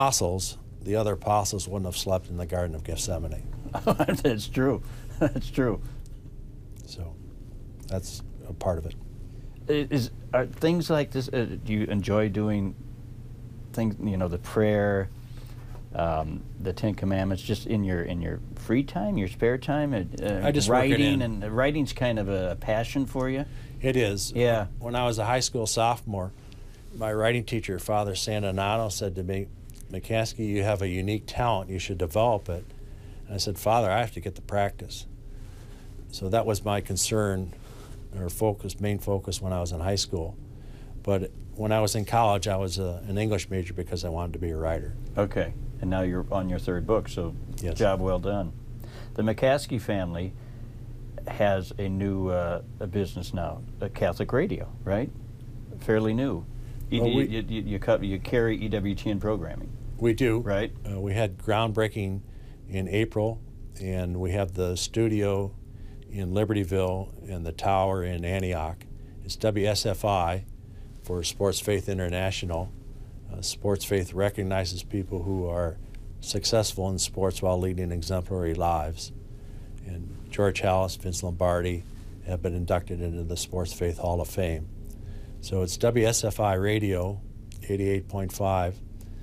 apostles, the other apostles wouldn't have slept in the Garden of Gethsemane. That's true. That's true. So that's a part of it. Are things like this, do you enjoy doing things, you know, the prayer, the Ten Commandments, just in your free time, your spare time? I just work it in. And writing's kind of a passion for you? It is. Yeah. When I was a high school sophomore, my writing teacher, Father Santanato, said to me, "McCaskey, you have a unique talent. You should develop it." And I said, "Father, I have to get the practice." So that was my concern, or main focus when I was in high school. But when I was in college, I was an English major because I wanted to be a writer. Okay. And now you're on your third book, so yes. Job well done. The McCaskey family has a new a business now, a Catholic radio, right? Fairly new. Well, You carry EWTN programming. We do. Right. We had groundbreaking in April, and we have the studio in Libertyville and the tower in Antioch. It's WSFI for Sports Faith International. Sports Faith recognizes people who are successful in sports while leading exemplary lives. And George Halas, Vince Lombardi have been inducted into the Sports Faith Hall of Fame. So it's WSFI Radio, 88.5,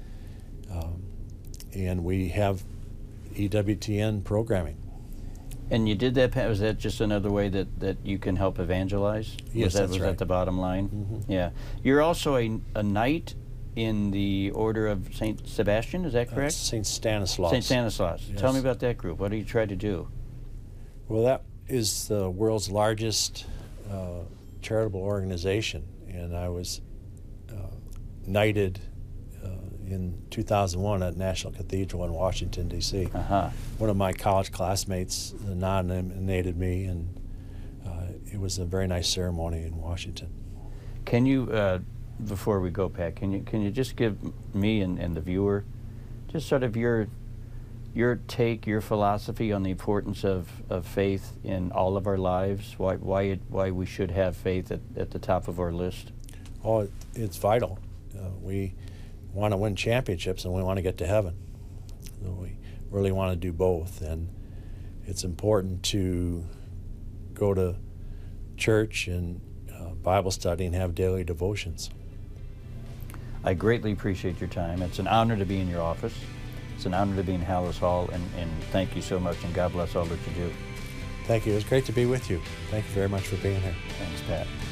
and we have EWTN programming. And you did that, was that just another way that you can help evangelize? Yes, that's was right. that the bottom line? Mm-hmm. Yeah. You're also a knight in the Order of St. Sebastian, is that correct? St. Stanislaus. St. Stanislaus. Yes. Tell me about that group. What do you try to do? Well, that is the world's largest charitable organization, and I was knighted in 2001 at National Cathedral in Washington, D.C. Uh-huh. One of my college classmates nominated me, and it was a very nice ceremony in Washington. Can you, before we go, Pat, can you just give me and the viewer just sort of your take, your philosophy on the importance of faith in all of our lives, why we should have faith at the top of our list? Oh, it's vital. We want to win championships and we want to get to heaven. So we really want to do both, and it's important to go to church and Bible study and have daily devotions. I greatly appreciate your time. It's an honor to be in your office. It's an honor to be in Halas Hall, and thank you so much, and God bless all that you do. Thank you. It was great to be with you. Thank you very much for being here. Thanks, Pat.